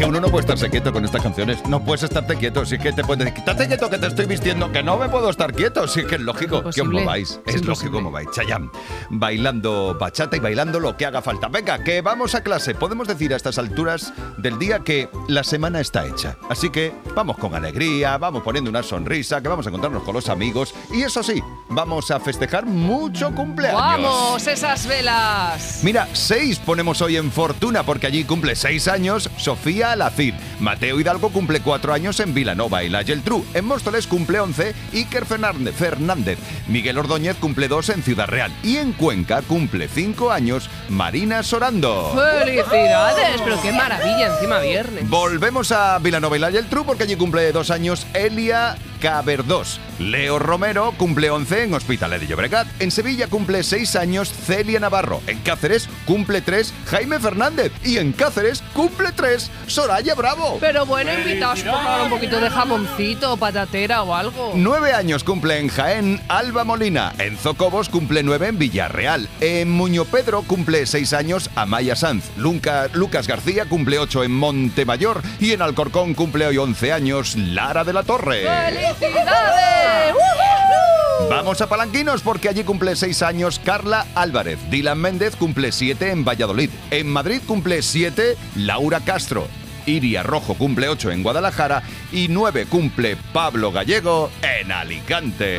que uno no puede estarse quieto con estas canciones. No puedes estarte quieto. Si es que te puedes decir, estate quieto que te estoy vistiendo, que no me puedo estar quieto. Si es que es lógico que os mováis. Es lógico que mováis. Chayanne, bailando bachata y bailando lo que haga falta. Venga, que vamos a clase. Podemos decir a estas alturas del día que la semana está hecha. Así que vamos con alegría, vamos poniendo una sonrisa, que vamos a encontrarnos con los amigos. Y eso sí, vamos a festejar mucho cumpleaños. ¡Vamos, esas velas! Mira, 6 ponemos hoy en Fortuna, porque allí cumple 6 años Sofía Alacid. Mateo Hidalgo cumple 4 años en Vilanova y la Geltrú. En Móstoles cumple 11 Iker Fernández. Miguel Ordóñez cumple 2 en Ciudad Real. Y en Cuenca cumple 5 años Marina Sorando. ¡Felicidades! Pero qué maravilla, encima viernes. Volvemos a Vilanova y la Geltrú, porque allí cumple 2 años Elia Caberdós. Leo Romero cumple 11 en Hospitalet de Llobregat. En Sevilla cumple 6 años Celia Navarro. En Cáceres cumple 3 Jaime Fernández. Y en Cáceres cumple 3 Soraya Bravo. Pero bueno, invitaos por favor un poquito de jamoncito, patatera o algo. 9 años cumple en Jaén Alba Molina. En Zocobos cumple 9 en Villarreal. En Muñopedro cumple 6 años Amaya Sanz. Lucas García cumple 8 en Montemayor. Y en Alcorcón cumple hoy 11 años Lara de la Torre. ¡Felicidades! Vamos a Palanquinos, porque allí cumple 6 años Carla Álvarez. Dylan Méndez cumple 7 en Valladolid. En Madrid cumple 7 Laura Castro. Iria Rojo cumple 8 en Guadalajara. Y 9 cumple Pablo Gallego en Alicante.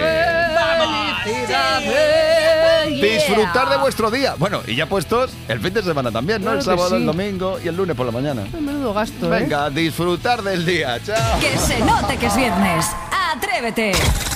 ¡Felicidades! Disfrutar de vuestro día. Bueno, y ya puestos el fin de semana también, ¿no? Claro El sábado, que sí. el domingo y el lunes por la mañana. Menudo gasto, Venga, disfrutar del día. Chao. Que se note que es viernes. ¡Atrévete!